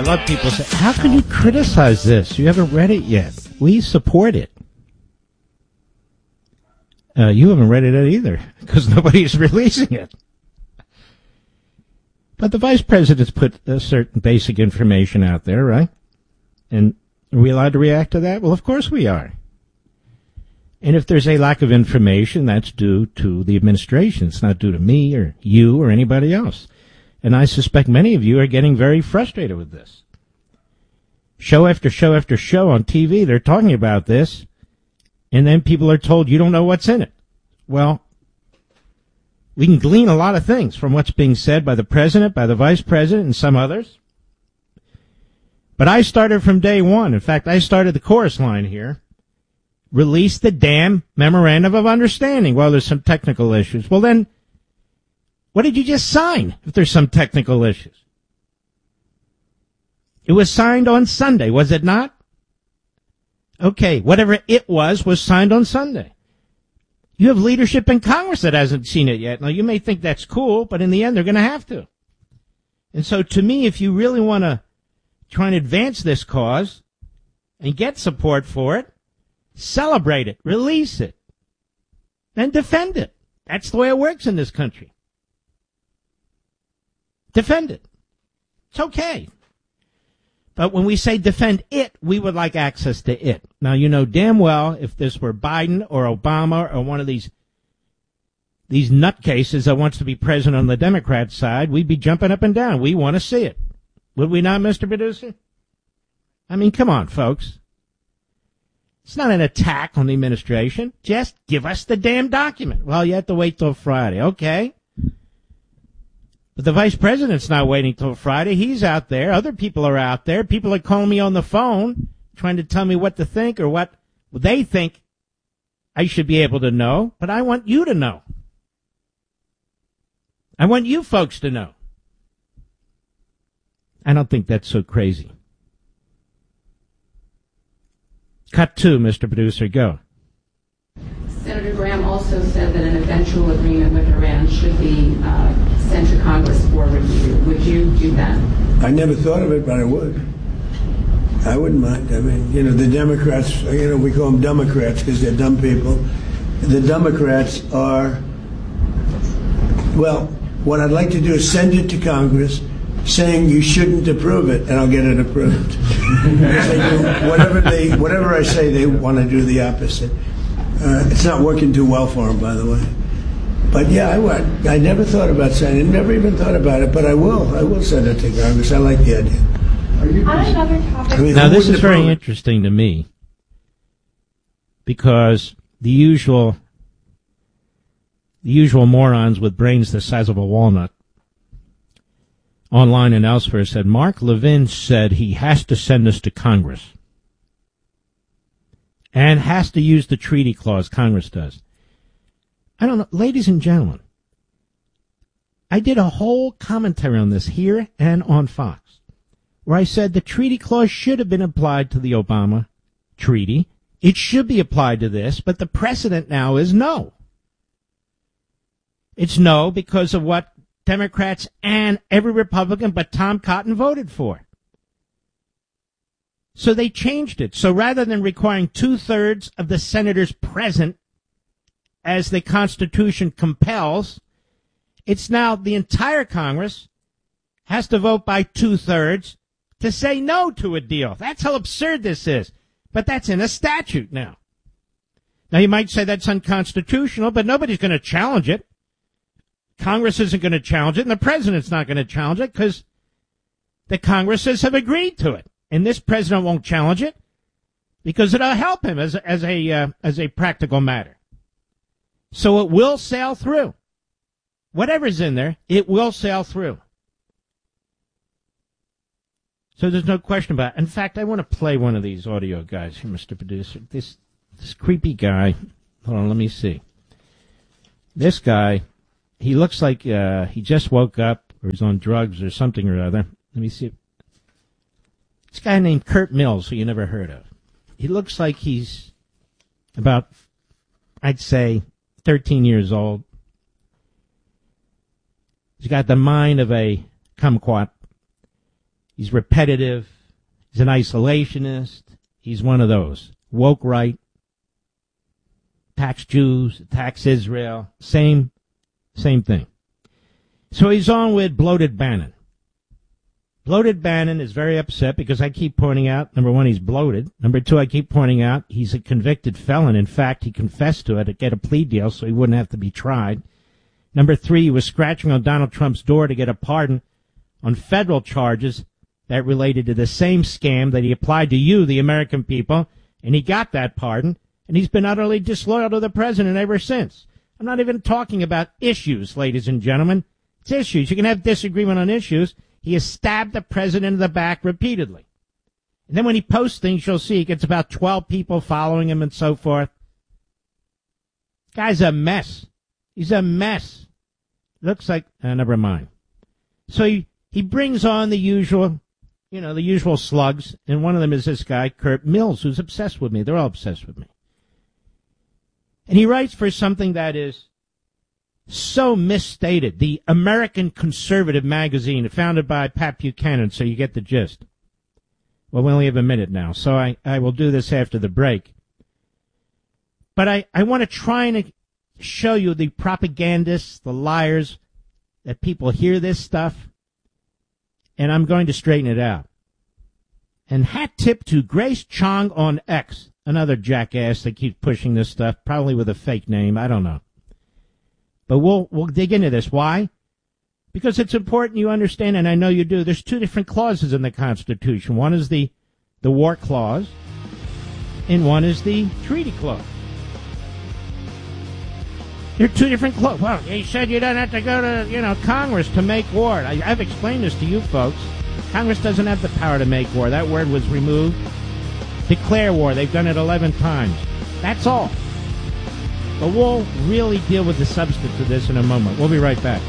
I love people say, how can you criticize this? You haven't read it yet. We support it. You haven't read it either, because nobody's releasing it. But the vice president's put a certain basic information out there, right? And are we allowed to react to that? Well, of course we are. And if there's a lack of information, that's due to the administration. It's not due to me or you or anybody else. And I suspect many of you are getting very frustrated with this. Show after show after show on TV, they're talking about this, and then people are told you don't know what's in it. Well, we can glean a lot of things from what's being said by the president, by the vice president, and some others. But I started from day one. In fact, I started the chorus line here. Release the damn memorandum of understanding. Well, there's some technical issues. Well, then, what did you just sign if there's some technical issues? It was signed on Sunday, was it not? Okay, whatever it was signed on Sunday. You have leadership in Congress that hasn't seen it yet. Now, you may think that's cool, but in the end, they're going to have to. And so, to me, if you really want to try and advance this cause and get support for it, celebrate it, release it, then defend it. That's the way it works in this country. Defend it. It's okay. But when we say defend it, we would like access to it. Now, you know damn well if this were Biden or Obama or one of these nutcases that wants to be president on the Democrat side, we'd be jumping up and down. We want to see it. Would we not, Mr. Producer? I mean, come on, folks. It's not an attack on the administration. Just give us the damn document. Well, you have to wait till Friday. Okay. But the vice president's not waiting till Friday. He's out there. Other people are out there. People are calling me on the phone trying to tell me what to think or what they think I should be able to know. But I want you to know. I want you folks to know. I don't think that's so crazy. Cut 2, Mr. Producer, go. Senator Graham also said that an eventual agreement with Iran should be sent to Congress for review. Would you do that? I never thought of it, but I would. I wouldn't mind. I mean, the Democrats, we call them Democrats because they're dumb people. The Democrats are, well, what I'd like to do is send it to Congress saying you shouldn't approve it, and I'll get it approved. Whatever I say, they want to do the opposite. It's not working too well for them, by the way. But yeah, I would. I never thought about sending it. Never even thought about it, but I will. I will send it to Congress. I like the idea. On another topic. Now, this is very interesting to me because the usual morons with brains the size of a walnut online and elsewhere said, Mark Levin said he has to send this to Congress and has to use the treaty clause, Congress does. I don't know. Ladies and gentlemen, I did a whole commentary on this here and on Fox where I said the treaty clause should have been applied to the Obama treaty. It should be applied to this, but the precedent now is no. It's no because of what Democrats and every Republican but Tom Cotton voted for. So they changed it. So rather than requiring 2/3 of the senators present as the Constitution compels, it's now the entire Congress has to vote by 2/3 to say no to a deal. That's how absurd this is. But that's in a statute now. Now you might say that's unconstitutional, but nobody's going to challenge it. Congress isn't going to challenge it, and the president's not going to challenge it because the Congresses have agreed to it. And this president won't challenge it because it'll help him as a practical matter. So it will sail through. Whatever's in there, it will sail through. So there's no question about it. In fact, I want to play one of these audio guys here, Mr. Producer. This creepy guy. Hold on, let me see. This guy, he looks like he just woke up or he's on drugs or something or other. Let me see. This guy named Kurt Mills, who you never heard of. He looks like he's about, I'd say, 13 years old. He's got the mind of a kumquat. He's repetitive. He's an isolationist. He's one of those. Woke right. Attacks Jews, attacks Israel. Same thing. So he's on with Bloated Bannon. Bloated Bannon is very upset because I keep pointing out, number one, he's bloated. Number two, I keep pointing out he's a convicted felon. In fact, he confessed to it to get a plea deal so he wouldn't have to be tried. Number three, he was scratching on Donald Trump's door to get a pardon on federal charges that related to the same scam that he applied to you, the American people, and he got that pardon, and he's been utterly disloyal to the president ever since. I'm not even talking about issues, ladies and gentlemen. It's issues. You can have disagreement on issues. He has stabbed the president in the back repeatedly. And then when he posts things, you'll see he gets about 12 people following him and so forth. Guy's a mess. He's a mess. Looks like, never mind. So he brings on the usual slugs, and one of them is this guy, Kurt Mills, who's obsessed with me. They're all obsessed with me. And he writes for something that is so misstated. The American Conservative magazine, founded by Pat Buchanan, so you get the gist. Well, we only have a minute now, so I will do this after the break. But I want to try and show you the propagandists, the liars, that people hear this stuff, and I'm going to straighten it out. And hat tip to Grace Chong on X, another jackass that keeps pushing this stuff, probably with a fake name, I don't know. But we'll dig into this. Why? Because it's important you understand, and I know you do, there's two different clauses in the Constitution. One is the war clause, and one is the treaty clause. They're two different clauses. Well, he said you don't have to go to, Congress to make war. I've explained this to you folks. Congress doesn't have the power to make war. That word was removed. Declare war. They've done it 11 times. That's all. But we'll really deal with the substance of this in a moment. We'll be right back.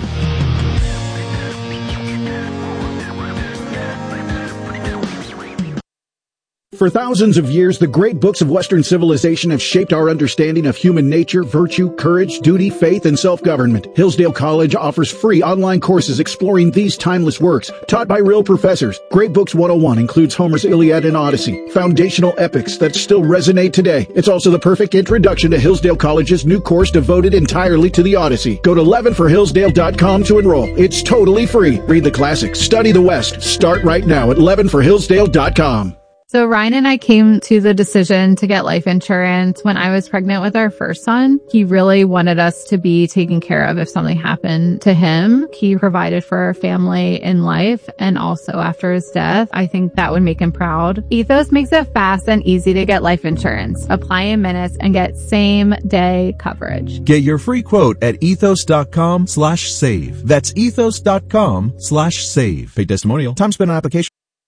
For thousands of years, the great books of Western civilization have shaped our understanding of human nature, virtue, courage, duty, faith, and self-government. Hillsdale College offers free online courses exploring these timeless works, taught by real professors. Great Books 101 includes Homer's Iliad and Odyssey, foundational epics that still resonate today. It's also the perfect introduction to Hillsdale College's new course devoted entirely to the Odyssey. Go to leavenforhillsdale.com to enroll. It's totally free. Read the classics, study the West. Start right now at leavenforhillsdale.com. So Ryan and I came to the decision to get life insurance when I was pregnant with our first son. He really wanted us to be taken care of if something happened to him. He provided for our family in life and also after his death. I think that would make him proud. Ethos makes it fast and easy to get life insurance. Apply in minutes and get same-day coverage. Get your free quote at ethos.com/save. That's ethos.com/save. Paid testimonial. Time spent on application.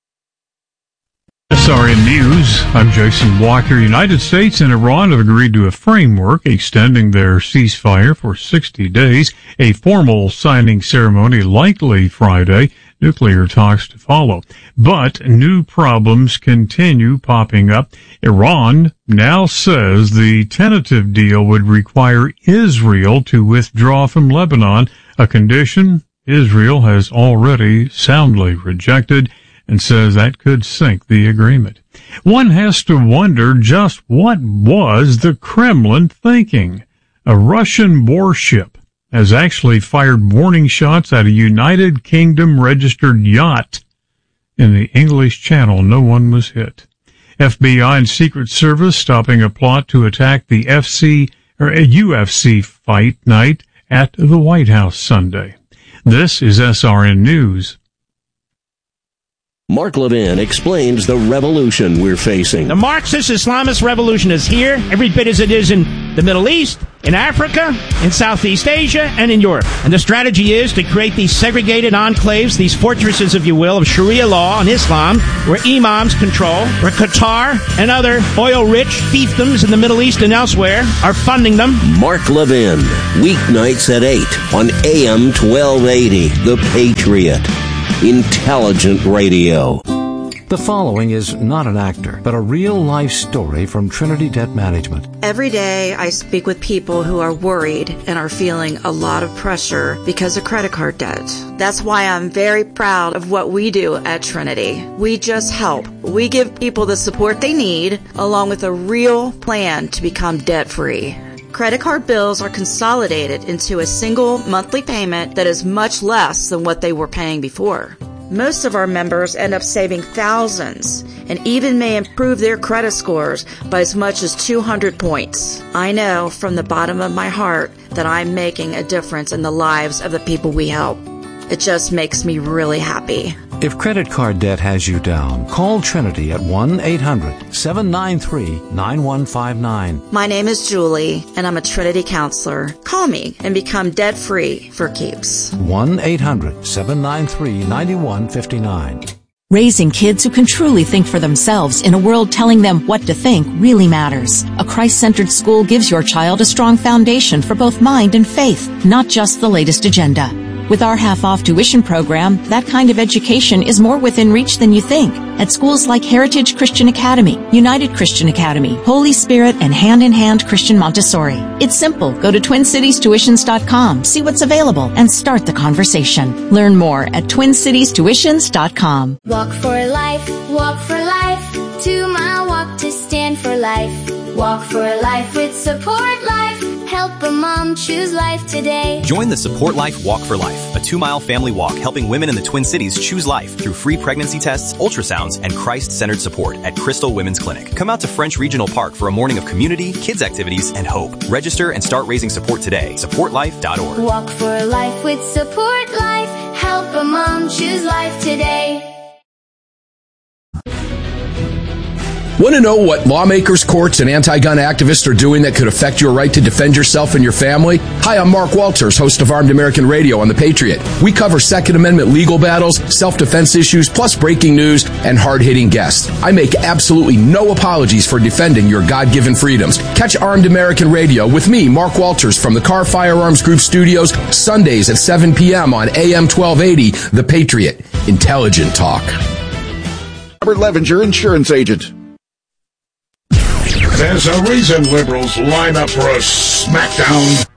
SRN News, I'm Jason Walker. United States and Iran have agreed to a framework extending their ceasefire for 60 days, a formal signing ceremony likely Friday, nuclear talks to follow. But new problems continue popping up. Iran now says the tentative deal would require Israel to withdraw from Lebanon, a condition Israel has already soundly rejected, and says that could sink the agreement. One has to wonder just what was the Kremlin thinking. A Russian warship has actually fired warning shots at a United Kingdom registered yacht in the English Channel. No one was hit. FBI and Secret Service stopping a plot to attack the UFC fight night at the White House Sunday. This is SRN News. Mark Levin explains the revolution we're facing. The Marxist Islamist revolution is here, every bit as it is in the Middle East, in Africa, in Southeast Asia, and in Europe. And the strategy is to create these segregated enclaves, these fortresses, if you will, of Sharia law and Islam, where imams control, where Qatar and other oil-rich fiefdoms in the Middle East and elsewhere are funding them. Mark Levin, weeknights at 8 on AM 1280, The Patriot. Intelligent radio. The following is not an actor, but a real-life story from Trinity Debt Management. Every day I speak with people who are worried and are feeling a lot of pressure because of credit card debt. That's why I'm very proud of what we do at Trinity. We just help. We give people the support they need, along with a real plan to become debt-free. Credit card bills are consolidated into a single monthly payment that is much less than what they were paying before. Most of our members end up saving thousands and even may improve their credit scores by as much as 200 points. I know from the bottom of my heart that I'm making a difference in the lives of the people we help. It just makes me really happy. If credit card debt has you down, call Trinity at 1-800-793-9159. My name is Julie, and I'm a Trinity counselor. Call me and become debt-free for keeps. 1-800-793-9159. Raising kids who can truly think for themselves in a world telling them what to think really matters. A Christ-centered school gives your child a strong foundation for both mind and faith, not just the latest agenda. With our half-off tuition program, that kind of education is more within reach than you think. At schools like Heritage Christian Academy, United Christian Academy, Holy Spirit, and Hand in Hand Christian Montessori. It's simple. Go to TwinCitiesTuitions.com, see what's available, and start the conversation. Learn more at TwinCitiesTuitions.com. Walk for life, 2-mile walk to stand for life. Walk for life with Support Life. Help a mom choose life today. Join the Support Life Walk for Life, a 2-mile family walk helping women in the Twin Cities choose life through free pregnancy tests, ultrasounds, and Christ-centered support at Crystal Women's Clinic. Come out to French Regional Park for a morning of community, kids activities, and hope. Register and start raising support today. SupportLife.org. Walk for life with Support Life. Help a mom choose life today. Want to know what lawmakers, courts, and anti-gun activists are doing that could affect your right to defend yourself and your family? Hi, I'm Mark Walters, host of Armed American Radio on The Patriot. We cover Second Amendment legal battles, self-defense issues, plus breaking news and hard-hitting guests. I make absolutely no apologies for defending your God-given freedoms. Catch Armed American Radio with me, Mark Walters, from the Carr Firearms Group studios, Sundays at 7 p.m. on AM 1280, The Patriot. Intelligent talk. Robert Levenger, insurance agent. There's a reason liberals line up for a smackdown.